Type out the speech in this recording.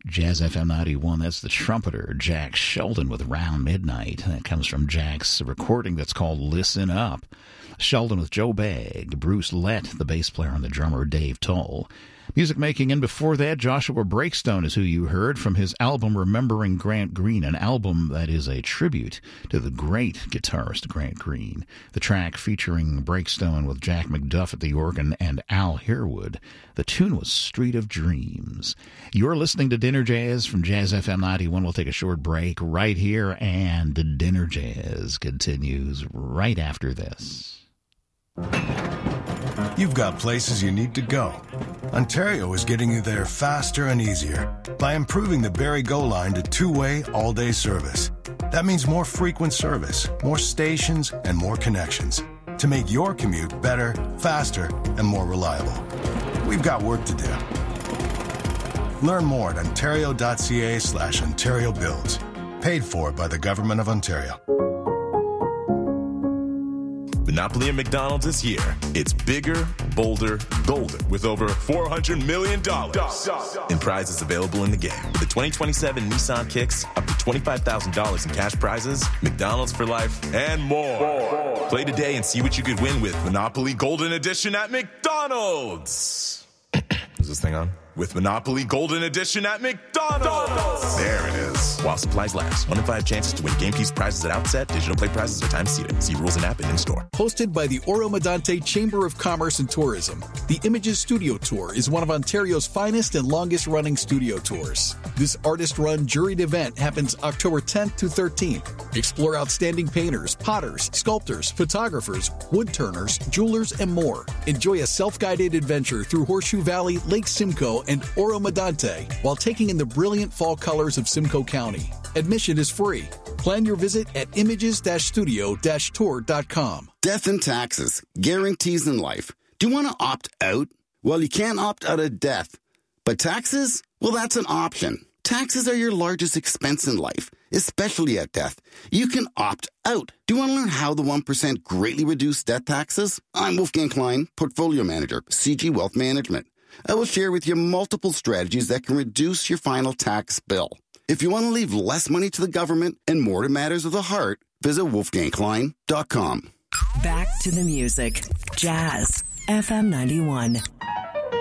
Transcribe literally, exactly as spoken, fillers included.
Jazz F M ninety-one, that's the trumpeter Jack Sheldon with Round Midnight. That comes from Jack's recording that's called Listen Up. Sheldon with Joe Bagg, Bruce Lett, the bass player, and the drummer Dave Toll. Music making, and before that, Joshua Breakstone is who you heard from his album Remembering Grant Green, an album that is a tribute to the great guitarist Grant Green. The track featuring Breakstone with Jack McDuff at the organ and Al Harewood. The tune was Street of Dreams. You're listening to Dinner Jazz from Jazz F M ninety-one. We'll take a short break right here, and Dinner Jazz continues right after this. You've got places you need to go. Ontario is getting you there faster and easier by improving the Barrie Go line to two-way, all-day service. That means more frequent service, more stations, and more connections to make your commute better, faster, and more reliable. We've got work to do. Learn more at ontario.ca slash Ontario Builds. Paid for by the Government of Ontario. Monopoly at McDonald's is here. It's bigger, bolder, golden, with over four hundred million dollars in prizes available in the game. With the twenty twenty-seven Nissan Kicks, up to twenty-five thousand dollars in cash prizes, McDonald's for life, and more. more. Play today and see what you could win with Monopoly Golden Edition at McDonald's. Is this thing on? With Monopoly Golden Edition at McDonald's. There it is. While supplies last. One in five chances to win game piece prizes at outset. Digital play prizes are time seated. See rules and app and in-store. Hosted by the Oro-Medonte Chamber of Commerce and Tourism, the Images Studio Tour is one of Ontario's finest and longest-running studio tours. This artist-run juried event happens October tenth to thirteenth. Explore outstanding painters, potters, sculptors, photographers, woodturners, jewelers, and more. Enjoy a self-guided adventure through Horseshoe Valley, Lake Simcoe, and Oro-Medonte while taking in the brilliant fall colors of Simcoe County. Admission is free. Plan your visit at images studio tour dot com. Death and taxes. Guarantees in life. Do you want to opt out? Well, you can't opt out of death. But taxes? Well, that's an option. Taxes are your largest expense in life, especially at death. You can opt out. Do you want to learn how the one percent greatly reduce death taxes? I'm Wolfgang Klein, Portfolio Manager, C G Wealth Management. I will share with you multiple strategies that can reduce your final tax bill. If you want to leave less money to the government and more to matters of the heart, visit wolfgang klein dot com. Back to the music. Jazz F M ninety-one.